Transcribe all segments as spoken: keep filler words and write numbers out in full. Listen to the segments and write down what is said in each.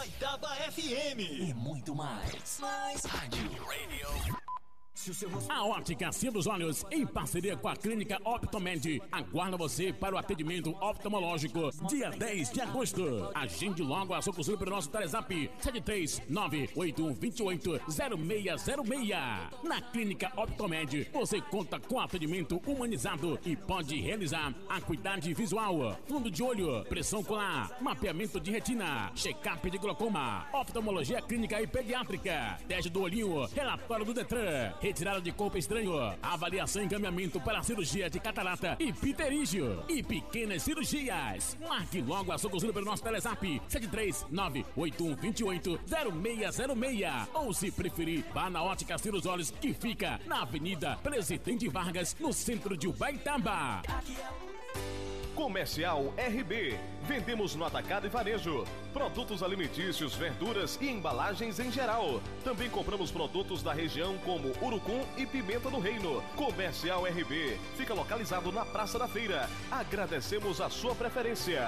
Ubaitaba F M e muito mais. Mais Rádio Radio. A Ótica Cia dos Olhos, em parceria com a Clínica Optomed, aguarda você para o atendimento oftalmológico dia dez de agosto. Agende logo a sua consulta pelo nosso Telezap sete três nove oito um dois oito zero seis zero seis. Na Clínica Optomed, você conta com atendimento humanizado e pode realizar acuidade visual, fundo de olho, pressão ocular, mapeamento de retina, check-up de glaucoma, oftalmologia clínica e pediátrica, teste do olhinho, relatório do Detran, retirada de corpo estranho, avaliação e encaminhamento para cirurgia de catarata e pterígio e pequenas cirurgias. Marque logo a sua consulta pelo nosso Telezap sete três nove oito um dois oito zero seis zero seis, ou se preferir, vá na Ótica Cia dos Olhos, que fica na Avenida Presidente Vargas, no centro de Ubaitaba. Comercial R B. Vendemos no atacado e varejo. Produtos alimentícios, verduras e embalagens em geral. Também compramos produtos da região como urucum e pimenta do reino. Comercial R B. Fica localizado na Praça da Feira. Agradecemos a sua preferência.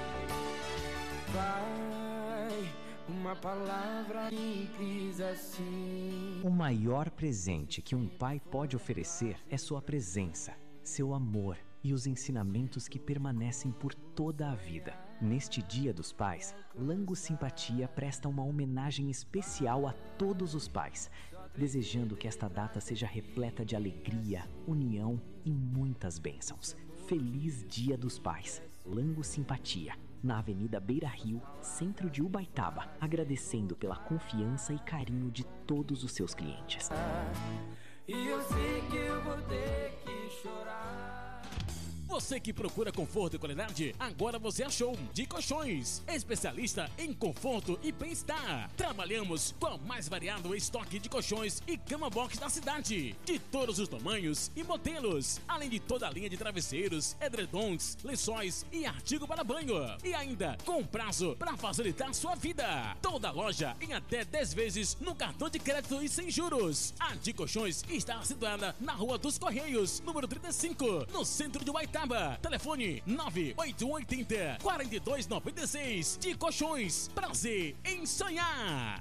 Pai, uma palavra simples assim. O maior presente que um pai pode oferecer é sua presença, seu amor e os ensinamentos que permanecem por toda a vida. Neste Dia dos Pais, Lango Simpatia presta uma homenagem especial a todos os pais, desejando que esta data seja repleta de alegria, união e muitas bênçãos. Feliz Dia dos Pais. Lango Simpatia, na Avenida Beira Rio, centro de Ubaitaba, agradecendo pela confiança e carinho de todos os seus clientes. E eu sei que eu vou ter que chorar. Você que procura conforto e qualidade, agora você achou. De Colchões, especialista em conforto e bem-estar. Trabalhamos com o mais variado estoque de colchões e cama box da cidade, de todos os tamanhos e modelos, além de toda a linha de travesseiros, edredons, lençóis e artigo para banho. E ainda com prazo para facilitar sua vida. Toda loja em até dez vezes no cartão de crédito e sem juros. A De Colchões está situada na Rua dos Correios, número trinta e cinco, no centro de Ubaitaba. Telefone nove oito um oito zero quatro dois nove seis. De Colchões, prazer em sonhar.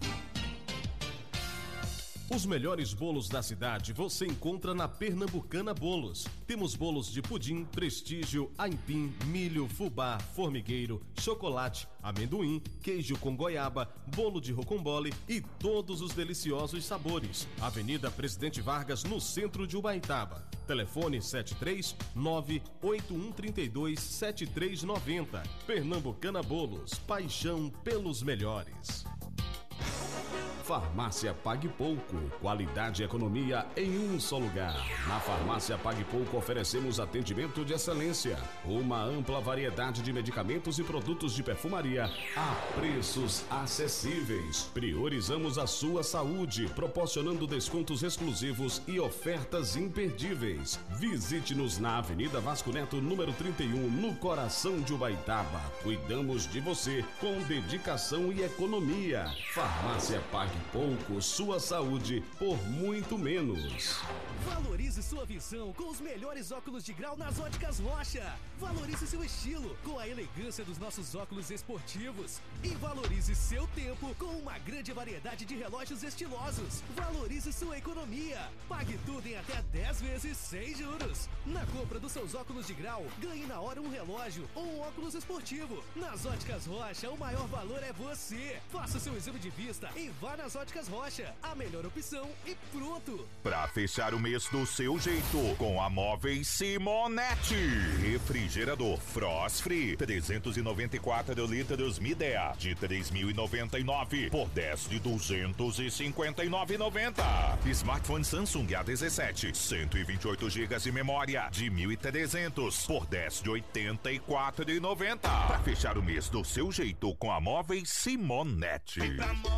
Os melhores bolos da cidade você encontra na Pernambucana Bolos. Temos bolos de pudim, prestígio, aipim, milho, fubá, formigueiro, chocolate, amendoim, queijo com goiaba, bolo de rocambole e todos os deliciosos sabores. Avenida Presidente Vargas, no centro de Ubaitaba. Telefone sete três nove oito um três dois sete três nove zero. Pernambucana Bolos, paixão pelos melhores. Farmácia Pague Pouco, qualidade e economia em um só lugar. Na Farmácia Pague Pouco oferecemos atendimento de excelência, uma ampla variedade de medicamentos e produtos de perfumaria a preços acessíveis. Priorizamos a sua saúde, proporcionando descontos exclusivos e ofertas imperdíveis. Visite-nos na Avenida Vasco Neto, número trinta e um, no coração de Ubaitaba. Cuidamos de você com dedicação e economia. Farmácia Pague Pouco, sua saúde por muito menos. Valorize sua visão com os melhores óculos de grau nas Óticas Rocha. Valorize seu estilo com a elegância dos nossos óculos esportivos. E valorize seu tempo com uma grande variedade de relógios estilosos. Valorize sua economia. Pague tudo em até dez vezes sem juros. Na compra dos seus óculos de grau, ganhe na hora um relógio ou um óculos esportivo. Nas Óticas Rocha, o maior valor é você. Faça seu exame de vista e vá nas Óticas Rocha. A melhor opção e pronto. Pra fechar o mês do seu jeito, com a Móveis Simonetti. Refrigerador Frost Free trezentos e noventa e quatro litros Midea de três mil e noventa e nove por dez de duzentos e cinquenta e nove reais e noventa centavos. Smartphone Samsung A dezessete, cento e vinte e oito gigas de memória de mil e trezentos por dez de oitenta e quatro reais e noventa centavos. Pra fechar o mês do seu jeito, com a Móveis Simonetti. Vem pra Móveis Simonetti.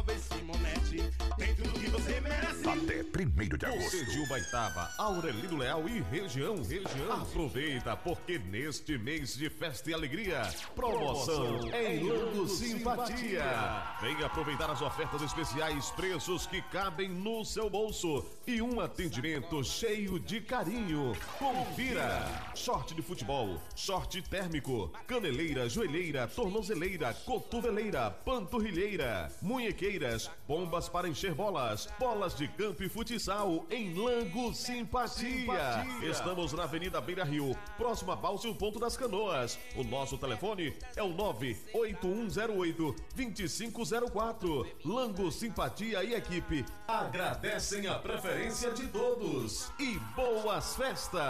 Simonete tem tudo que você merece. Até primeiro de agosto. Você de Ubaitaba, Aurelino Leal e região, região. Aproveita, porque neste mês de festa e alegria, promoção em Lango Simpatia. Venha aproveitar as ofertas especiais, preços que cabem no seu bolso e um atendimento cheio de carinho. Confira: short de futebol, short térmico, caneleira, joelheira, tornozeleira, cotoveleira, panturrilheira, munhequeiras, bombas para encher bolas, bolas de campo e futsal em Lango Simpatia. Simpatia. Estamos na Avenida Beira Rio, próximo a Balsio Ponto das Canoas. O nosso telefone é o nove oito um zero oito, dois cinco zero quatro. Lango Simpatia e equipe agradecem a preferência de todos e boas festas.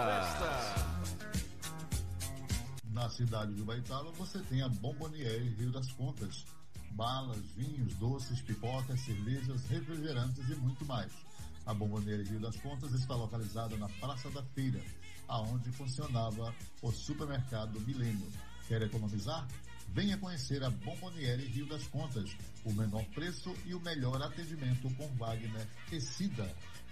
Na cidade de Ubaitaba você tem a Bomboniere Rio das Contas. Balas, vinhos, doces, pipocas, cervejas, refrigerantes e muito mais. A Bomboniere Rio das Contas está localizada na Praça da Feira, aonde funcionava o supermercado Milênio. Quer economizar? Venha conhecer a Bomboniere Rio das Contas, o menor preço e o melhor atendimento com Wagner e Cida.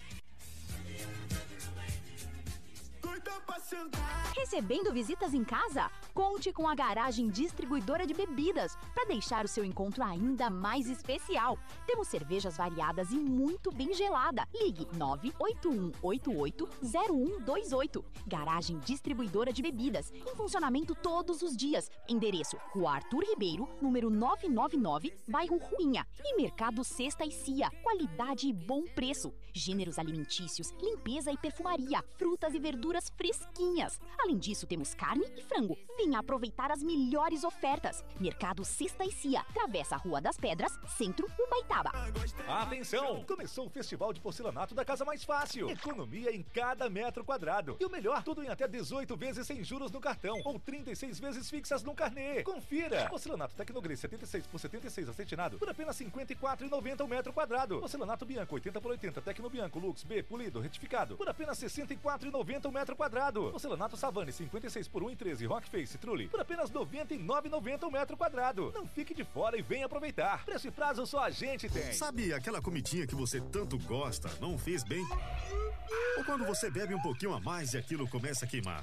Recebendo visitas em casa? Conte com a Garagem Distribuidora de Bebidas para deixar o seu encontro ainda mais especial. Temos cervejas variadas e muito bem gelada. Ligue nove oito um oito oito zero um dois oito. Garagem Distribuidora de Bebidas, em funcionamento todos os dias. Endereço: Rua Arthur Ribeiro, número novecentos e noventa e nove, bairro Ruinha. E Mercado Cesta e Cia, qualidade e bom preço. Gêneros alimentícios, limpeza e perfumaria, frutas e verduras fresquinhas. Além disso, temos carne e frango. Venha aproveitar as melhores ofertas. Mercado Cesta e Cia, Travessa Rua das Pedras, Centro, Ubaitaba. Atenção! Começou o Festival de Porcelanato da Casa Mais Fácil. Economia em cada metro quadrado. E o melhor, tudo em até dezoito vezes sem juros no cartão ou trinta e seis vezes fixas no carnê. Confira! Porcelanato Tecnogrid setenta e seis por setenta e seis acetinado por apenas cinquenta e quatro reais e noventa centavos o metro quadrado. Porcelanato Bianco oitenta por oitenta Tecno Bianco Lux B polido retificado por apenas sessenta e quatro reais e noventa centavos o metro quadrado. Porcelanato Savane cinquenta e seis por um e treze Rock Face Trulli por apenas noventa e nove reais e noventa centavos o metro quadrado. Não fique de fora e venha aproveitar. Preço e prazo só a gente tem. Sabe aquela comidinha que você tanto gosta, não fez bem? Ou quando você bebe um pouquinho a mais e aquilo começa a queimar?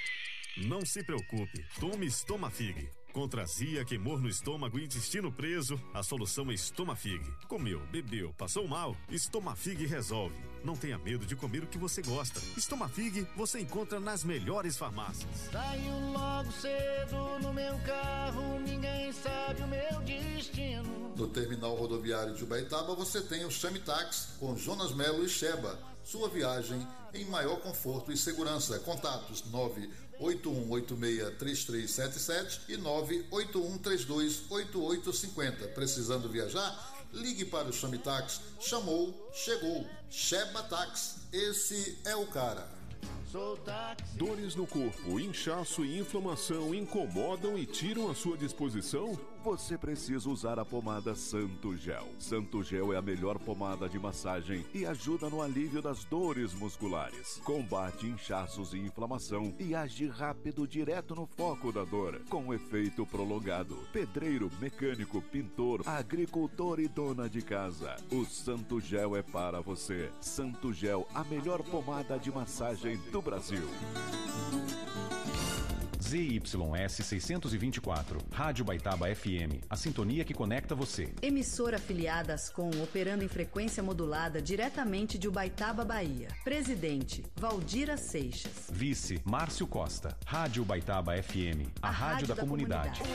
Não se preocupe, tome Estomafig. Contra azia, queimor no estômago e intestino preso, a solução é Estomafig. Comeu, bebeu, passou mal? Estomafig resolve. Não tenha medo de comer o que você gosta. Estomafig você encontra nas melhores farmácias. Saio logo cedo no meu carro, ninguém sabe o meu destino. No terminal rodoviário de Ubaitaba você tem o Chame Táxi com Jonas Melo e Sheba. Sua viagem em maior conforto e segurança. Contatos nove oito um oito seis três três sete sete e nove oito um três dois oito oito cinco zero. Precisando viajar? Ligue para o Chame Táxi. Chamou, chegou. Sheba Táxi. Esse é o cara. Dores no corpo, inchaço e inflamação incomodam e tiram a sua disposição? Você precisa usar a pomada Santo Gel. Santo Gel é a melhor pomada de massagem e ajuda no alívio das dores musculares. Combate inchaços e inflamação e age rápido direto no foco da dor, com efeito prolongado. Pedreiro, mecânico, pintor, agricultor e dona de casa. O Santo Gel é para você. Santo Gel, a melhor pomada de massagem do Brasil. Z Y S seiscentos e vinte e quatro, Rádio Ubaitaba F M, a sintonia que conecta você. Emissora afiliada Ascom, operando em frequência modulada diretamente de Ubaitaba, Bahia. Presidente, Valdira Seixas. Vice, Márcio Costa. Rádio Ubaitaba F M, a, a rádio, rádio da, da comunidade. comunidade.